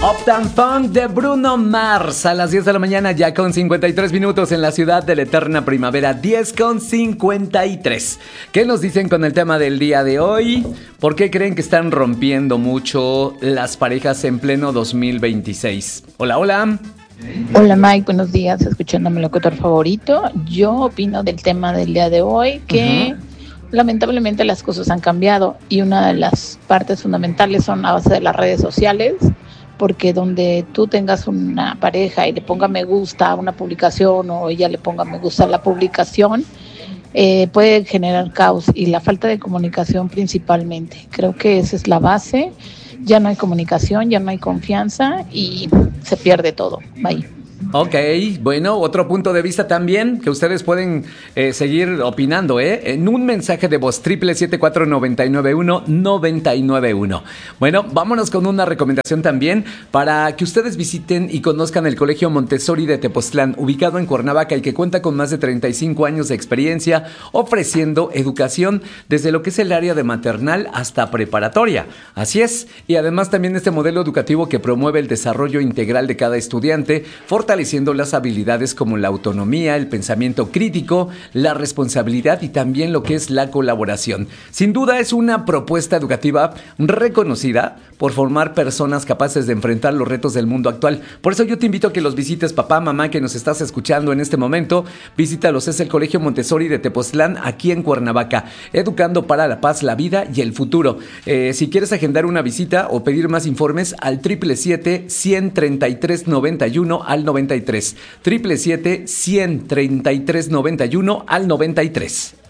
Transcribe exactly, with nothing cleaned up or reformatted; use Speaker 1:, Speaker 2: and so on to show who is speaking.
Speaker 1: Uptown Funk de Bruno Mars a las diez de la mañana, ya con cincuenta y tres minutos en la ciudad de la eterna primavera, diez con cincuenta y tres. ¿Qué nos dicen con el tema del día de hoy? ¿Por qué creen que están rompiendo mucho las parejas en pleno dos mil veintiséis? Hola, hola.
Speaker 2: Hola Mike, buenos días, escuchando a mi locutor favorito. Yo opino del tema del día de hoy que uh-huh. lamentablemente las cosas han cambiado y una de las partes fundamentales son a base de las redes sociales, porque donde tú tengas una pareja y le ponga me gusta a una publicación o ella le ponga me gusta a la publicación, eh, puede generar caos y la falta de comunicación principalmente. Creo que esa es la base. Ya no hay comunicación, ya no hay confianza y se pierde todo. Bye.
Speaker 1: Ok, bueno, otro punto de vista también que ustedes pueden eh, seguir opinando, ¿eh? En un mensaje de voz, triple siete cuatro nueve nueve uno nueve nueve uno. Bueno, vámonos con una recomendación también para que ustedes visiten y conozcan el Colegio Montessori de Tepoztlán, ubicado en Cuernavaca y que cuenta con más de treinta y cinco años de experiencia ofreciendo educación desde lo que es el área de maternal hasta preparatoria. Así es, y además también este modelo educativo que promueve el desarrollo integral de cada estudiante, fortaleciendo las habilidades como la autonomía, el pensamiento crítico, la responsabilidad y también lo que es la colaboración. Sin duda es una propuesta educativa reconocida por formar personas capaces de enfrentar los retos del mundo actual. Por eso yo te invito a que los visites, papá, mamá, que nos estás escuchando en este momento. Visítalos, es el Colegio Montessori de Tepoztlán, aquí en Cuernavaca, educando para la paz, la vida y el futuro. Eh, si quieres agendar una visita o pedir más informes, al triple siete cien treinta y tres noventa y uno al noventa y tres. Triple siete cien treinta y tres noventa y uno al noventa y tres.